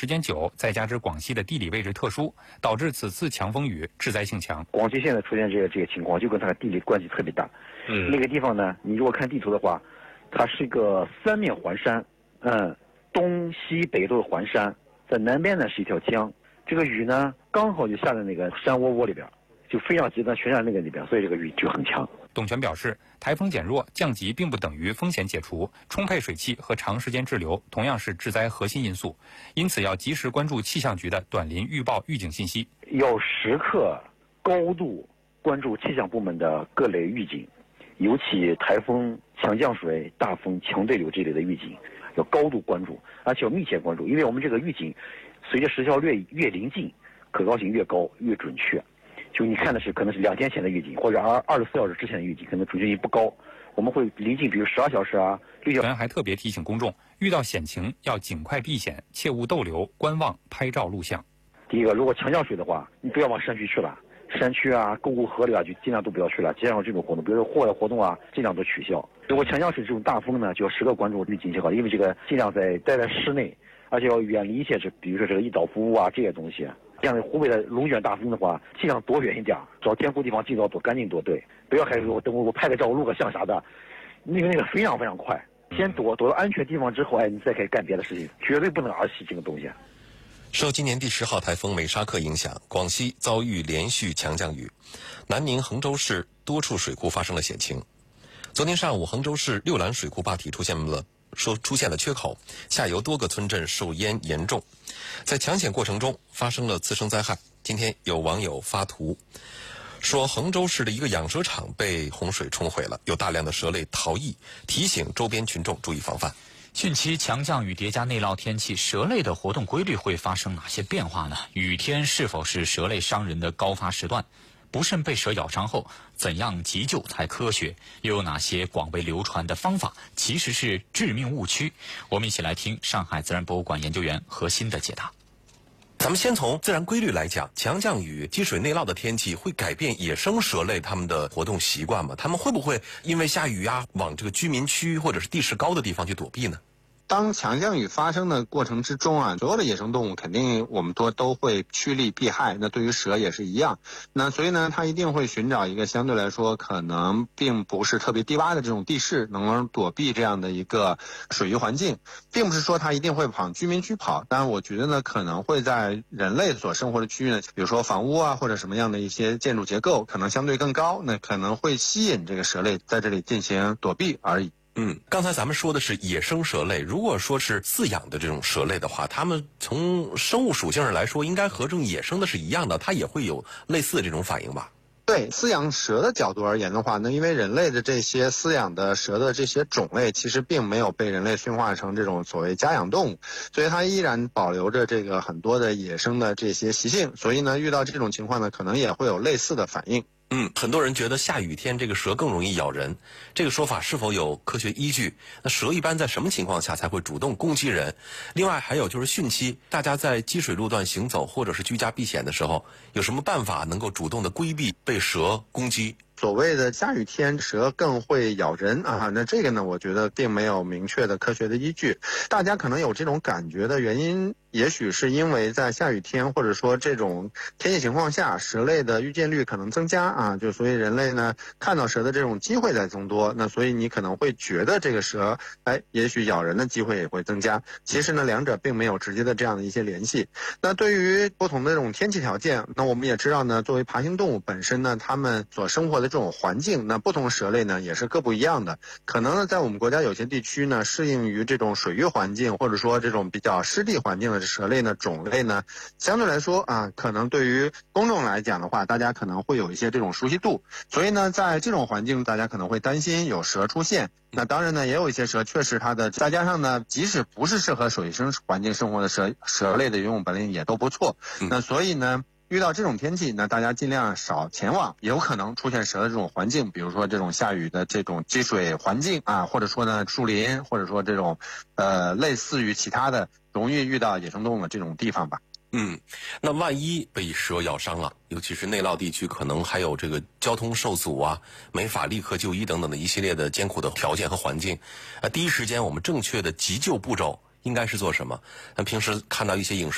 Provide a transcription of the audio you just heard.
间久，再加之广西的地理位置特殊，导致此次强风雨致灾性强。 广西现在出现这个情况，就跟它的地理关系特别大。那个地方呢，你如果看地图的话，它是一个三面环山，东西北都是环山，在南边呢是一条江。这个雨呢，刚好就下在那个山窝里边，就非常极端悬在那个里边，所以这个雨就很强。 董全表示，台风减弱降级并不等于风险解除，充沛水汽和长时间滞留同样是致灾核心因素，因此要及时关注气象局的短临预报预警信息， 要时刻高度关注气象部门的各类预警，尤其台风、强降水、大风、强对流这类的预警，要高度关注，而且要密切关注，因为我们这个预警随着时效越临近，可靠性越高越准确。就你看的是可能是2天前的预警，或者24小时之前的预警，可能准确性不高。我们会临近，比如12小时啊、6小时。 还特别提醒公众，遇到险情要尽快避险，切勿逗留、观望、拍照录像。 第一个，如果强降水的话，你不要往山区去了，山区啊、沟谷河里啊，就尽量都不要去了。街上这种活动，比如说户外活动啊，尽量都取消。如果强降水这种大风呢，就要时刻关注预警信号，因为这个尽量待在室内，而且要远离一些比如说这个易倒伏物啊这些东西。像湖北的龙卷大风的话，尽量躲远一点，找坚固地方尽早躲，赶紧躲。对，不要还说等我拍个照、录个像啥的，那个非常非常快。先躲到安全地方之后，你再开始干别的事情，绝对不能儿戏这个东西。 受今年第10号台风美沙克影响，广西遭遇连续强降雨，南宁、衡州市多处水库发生了险情。昨天上午，衡州市六兰水库坝体出现了缺口，下游多个村镇受淹严重。在抢险过程中发生了次生灾害。今天有网友发图说，衡州市的一个养蛇场被洪水冲毁了，有大量的蛇类逃逸，提醒周边群众注意防范。 汛期强降雨叠加内涝天气，蛇类的活动规律会发生哪些变化呢？雨天是否是蛇类伤人的高发时段？不慎被蛇咬伤后，怎样急救才科学？又有哪些广为流传的方法其实是致命误区？我们一起来听上海自然博物馆研究员何鑫的解答。 咱们先从自然规律来讲，强降雨、积水内涝的天气会改变野生蛇类它们的活动习惯吗？它们会不会因为下雨啊，往这个居民区或者是地势高的地方去躲避呢？ 当强降雨发生的过程之中啊，所有的野生动物肯定我们都会趋利避害，那对于蛇也是一样。那所以呢，它一定会寻找一个相对来说可能并不是特别低洼的这种地势，能躲避这样的一个水域环境，并不是说它一定会往居民区跑。当然我觉得呢，可能会在人类所生活的区域呢，比如说房屋啊或者什么样的一些建筑结构可能相对更高，那可能会吸引这个蛇类在这里进行躲避而已。 刚才咱们说的是野生蛇类，如果说是饲养的这种蛇类的话，它们从生物属性上来说，应该和这种野生的是一样的，它也会有类似的这种反应吧？ 对饲养蛇的角度而言的话呢，因为人类的这些饲养的蛇的这些种类其实并没有被人类驯化成这种所谓家养动物，所以它依然保留着这个很多的野生的这些习性，所以呢遇到这种情况呢，可能也会有类似的反应。 很多人觉得下雨天这个蛇更容易咬人，这个说法是否有科学依据？那蛇一般在什么情况下才会主动攻击人？另外还有就是汛期，大家在积水路段行走或者是居家避险的时候，有什么办法能够主动的规避被蛇攻击？ 所谓的下雨天蛇更会咬人啊，那这个呢，我觉得并没有明确的科学的依据。大家可能有这种感觉的原因，也许是因为在下雨天或者说这种天气情况下，蛇类的遇见率可能增加啊，就所以人类呢看到蛇的这种机会在增多，那所以你可能会觉得这个蛇也许咬人的机会也会增加。其实呢，两者并没有直接的这样的一些联系。那对于不同的这种天气条件，那我们也知道呢，作为爬行动物本身呢，它们所生活的这种环境，那不同蛇类呢也是各不一样的。可能呢在我们国家有些地区呢，适应于这种水域环境或者说这种比较湿地环境的蛇类呢种类呢，相对来说啊，可能对于公众来讲的话，大家可能会有一些这种熟悉度，所以呢在这种环境大家可能会担心有蛇出现。那当然呢，也有一些蛇确实它的，再加上呢，即使不是适合水生环境生活的蛇类的游泳本领也都不错。那所以呢，遇到这种天气，那大家尽量少前往有可能出现蛇的这种环境，比如说这种下雨的这种积水环境啊，或者说呢树林，或者说这种类似于其他的容易遇到野生动物的这种地方吧。 那万一被蛇咬伤了，尤其是内涝地区，可能还有这个交通受阻啊，没法立刻就医等等的一系列的艰苦的条件和环境，第一时间我们正确的急救步骤应该是做什么？那平时看到一些影视